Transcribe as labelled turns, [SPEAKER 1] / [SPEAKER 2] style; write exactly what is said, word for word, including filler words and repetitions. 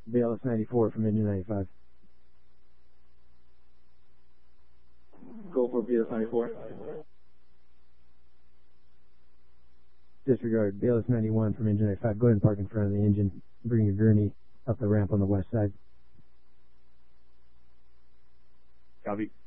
[SPEAKER 1] B L S ninety-four from engine ninety-five.
[SPEAKER 2] Go for B L S ninety-four.
[SPEAKER 1] Disregard, B L S ninety-one from engine ninety-five. Go ahead and park in front of the engine. Bring your gurney up the ramp on the west side.
[SPEAKER 2] Copy.